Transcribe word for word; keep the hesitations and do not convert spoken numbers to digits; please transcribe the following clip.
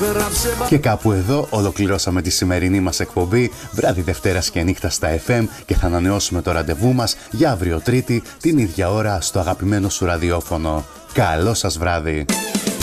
Και κάπου εδώ ολοκληρώσαμε τη σημερινή μας εκπομπή βράδυ Δευτέρας και νύχτα στα εφ εμ και θα ανανεώσουμε το ραντεβού μας για αύριο Τρίτη την ίδια ώρα στο αγαπημένο σου ραδιόφωνο. Καλό σας βράδυ!